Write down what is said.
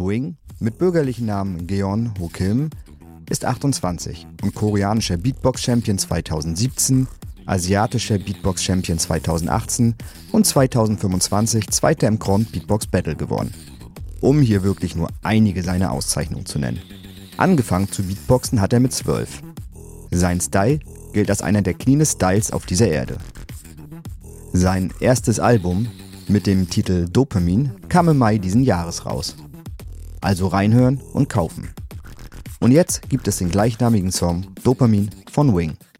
Wing, mit bürgerlichen Namen Geon Ho Kim, ist 28 und koreanischer Beatbox-Champion 2017, asiatischer Beatbox-Champion 2018 und 2025 Zweiter im Grand Beatbox Battle geworden. Um hier wirklich nur einige seiner Auszeichnungen zu nennen. Angefangen zu Beatboxen hat er mit 12. Sein Style gilt als einer der cleanest Styles auf dieser Erde. Sein erstes Album mit dem Titel Dopamin kam im Mai diesen Jahres raus. Also reinhören und kaufen. Und jetzt gibt es den gleichnamigen Song Dopamin von Wing.